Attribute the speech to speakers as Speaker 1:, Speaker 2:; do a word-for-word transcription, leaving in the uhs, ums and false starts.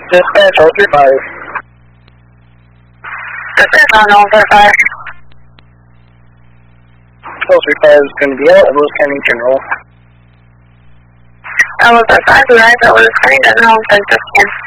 Speaker 1: Dispatch, all three five.
Speaker 2: Dispatch on all three five.
Speaker 1: all three five is going to be out, Willis County General.
Speaker 2: I was at five, right? That was great, and I'll take this again.